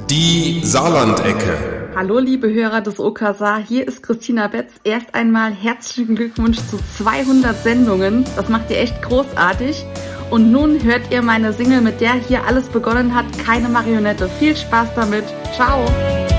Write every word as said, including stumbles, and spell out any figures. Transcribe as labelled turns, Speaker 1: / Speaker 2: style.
Speaker 1: Die Saarlandecke.
Speaker 2: Hallo liebe Hörer des O K Saar, hier ist Christina Betz. Erst einmal herzlichen Glückwunsch zu zweihundert Sendungen. Das macht ihr echt großartig. Und nun hört ihr meine Single, mit der hier alles begonnen hat, Keine Marionette. Viel Spaß damit. Ciao.